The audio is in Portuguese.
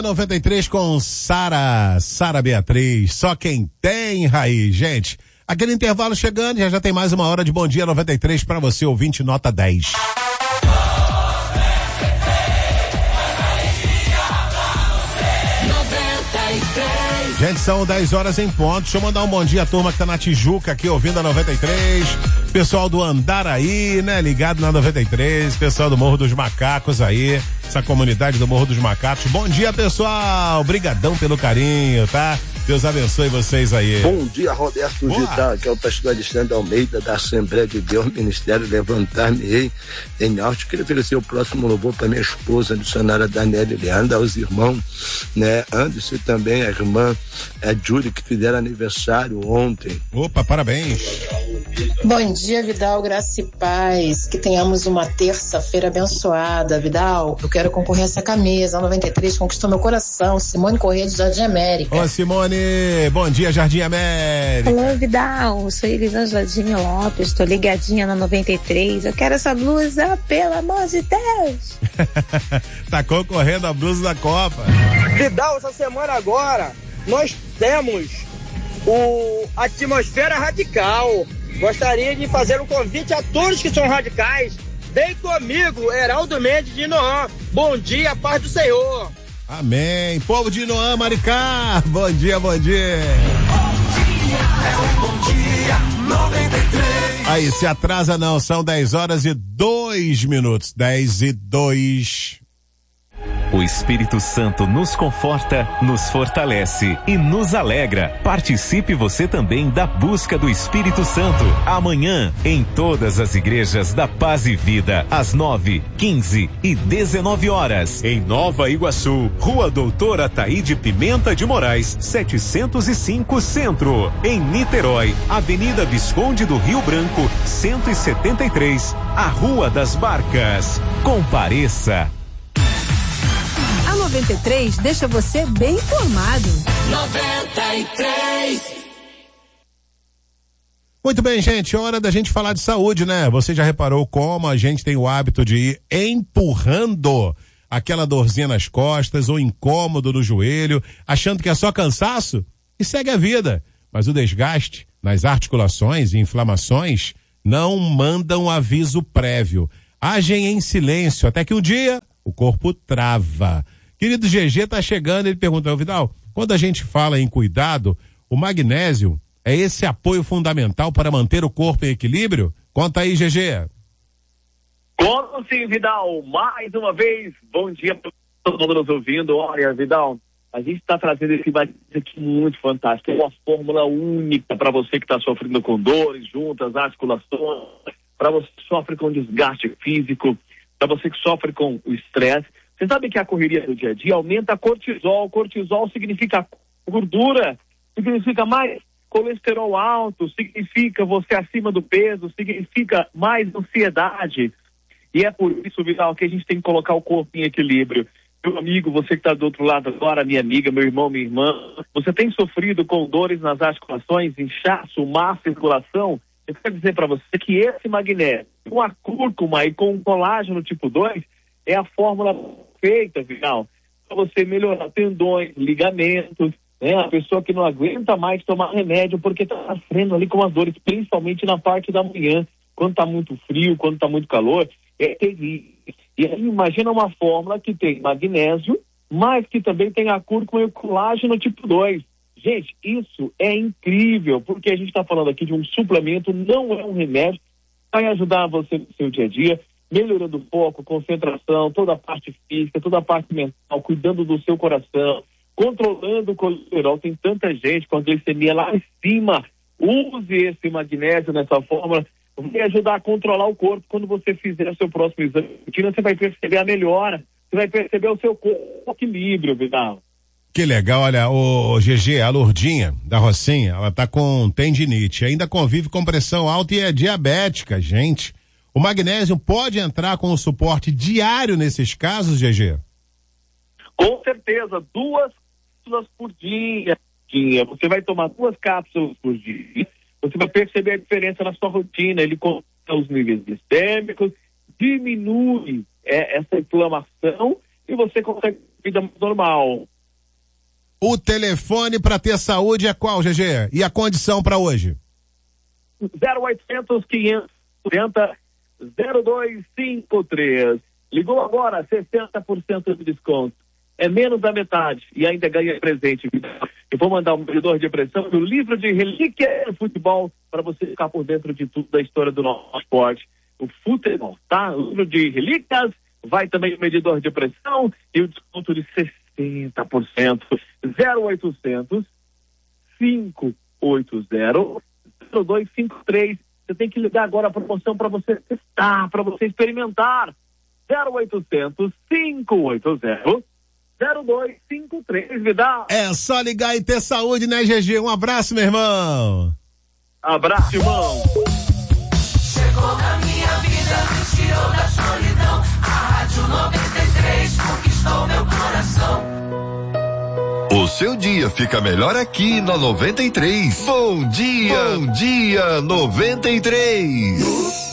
93 com Sara Beatriz, só quem tem raiz, gente. Aquele intervalo chegando, já tem mais uma hora de Bom Dia 93 para você, ouvinte nota 10. Gente, são 10 horas em ponto. Deixa eu mandar um bom dia à turma que tá na Tijuca aqui ouvindo a 93. Pessoal do Andaraí, né? Ligado na 93. Pessoal do Morro dos Macacos aí. Essa comunidade do Morro dos Macacos. Bom dia, pessoal. Obrigadão pelo carinho, tá? Deus abençoe vocês aí. Bom dia, Roberto Vital, que é o pastor Alexandre Almeida da Assembleia de Deus, Ministério Levantar-me-ei em Alto. Queria oferecer o próximo louvor para minha esposa, a missionária Daniela Leandro, aos irmãos, né, Anderson e também a irmã Júlia, que fizeram aniversário ontem. Opa, parabéns. Bom dia, Vidal, graça e paz, que tenhamos uma terça-feira abençoada. Vidal, eu quero concorrer a essa camisa, a 93 conquistou meu coração. Simone Corrêa de Jardim América. Ô Simone, bom dia, Jardim América. Alô, Vidal, eu sou Elisângela Lopes, estou ligadinha na 93, eu quero essa blusa, pelo amor de Deus. Tá concorrendo a blusa da Copa. Vidal, essa semana agora, nós temos o Atmosfera Radical. Gostaria de fazer um convite a todos que são radicais. Vem comigo, Heraldo Mendes de Noã. Bom dia, paz do Senhor. Amém. Povo de Noã, Maricá. Bom dia, bom dia. Bom dia, é um bom dia, 93. Aí, se atrasa não, são 10 horas e 2 minutos. 10 e 2. O Espírito Santo nos conforta, nos fortalece e nos alegra. Participe você também da busca do Espírito Santo. Amanhã, em todas as igrejas da Paz e Vida, às 9, 15 e 19 horas. Em Nova Iguaçu, Rua Doutora Ataíde Pimenta de Moraes, 705 Centro. Em Niterói, Avenida Visconde do Rio Branco, 173, a Rua das Barcas. Compareça. A 93 deixa você bem informado. 93. Muito bem, gente, hora da gente falar de saúde, né? Você já reparou como a gente tem o hábito de ir empurrando aquela dorzinha nas costas ou incômodo no joelho, achando que é só cansaço? E segue a vida. Mas o desgaste nas articulações e inflamações não mandam aviso prévio. Agem em silêncio até que um dia o corpo trava. Querido GG tá chegando, ele pergunta, Vidal, quando a gente fala em cuidado, o magnésio é esse apoio fundamental para manter o corpo em equilíbrio? Conta aí, GG. Conto sim, Vidal. Mais uma vez, bom dia para todo mundo nos ouvindo. Olha, Vidal, a gente está trazendo esse magnésio aqui muito fantástico. É uma fórmula única para você que está sofrendo com dores, juntas, articulações, para você que sofre com desgaste físico, para você que sofre com o estresse. Você sabe que a correria do dia a dia aumenta cortisol. Cortisol significa gordura, significa mais colesterol alto, significa você acima do peso, significa mais ansiedade. E é por isso, Vidal, que a gente tem que colocar o corpo em equilíbrio. Meu amigo, você que está do outro lado agora, minha amiga, meu irmão, minha irmã, você tem sofrido com dores nas articulações, inchaço, má circulação? Eu quero dizer para você que esse magnésio, com a cúrcuma e com o colágeno tipo 2, é a fórmula feita, Vidal, para você melhorar tendões, ligamentos, né? A pessoa que não aguenta mais tomar remédio porque está sofrendo ali com as dores, principalmente na parte da manhã, quando está muito frio, quando está muito calor, é terrível. E aí imagina uma fórmula que tem magnésio, mas que também tem a cúrcuma e o colágeno tipo 2. Gente, isso é incrível, porque a gente está falando aqui de um suplemento, não é um remédio, vai ajudar você no seu dia a dia, melhorando o foco, concentração, toda a parte física, toda a parte mental, cuidando do seu coração, controlando o colesterol. Tem tanta gente com a glicemia lá em cima. Use esse magnésio nessa fórmula, vai ajudar a controlar o corpo. Quando você fizer o seu próximo exame de rotina, você vai perceber a melhora, você vai perceber o seu corpo em equilíbrio, Vidal. Que legal, olha, o GG, a Lourdinha da Rocinha, ela tá com tendinite, ainda convive com pressão alta e é diabética, gente. O magnésio pode entrar com o suporte diário nesses casos, GG? Com certeza, 2 cápsulas por dia. Você vai tomar 2 cápsulas por dia. Você vai perceber a diferença na sua rotina. Ele controla os níveis glicêmicos, diminui essa inflamação e você consegue vida normal. O telefone para ter saúde é qual, GG? E a condição para hoje? 0800 540 0253. Ligou agora, 60% de desconto. É menos da metade e ainda ganha presente. Eu vou mandar um medidor de pressão do livro de relíquia do futebol para você ficar por dentro de tudo da história do nosso esporte. O futebol, tá? O livro de relíquias, vai também o medidor de pressão e o desconto de 60%. 0800 580 0253. Você tem que ligar agora a promoção para você testar, para você experimentar. 0800 580 0253, Vidal. É só ligar e ter saúde, né, GG? Um abraço, meu irmão. Abraço, irmão. Chegou na minha vida, me tirou da solidão. A Rádio 93 conquistou meu coração. O seu dia fica melhor aqui na 93. Bom dia, 93.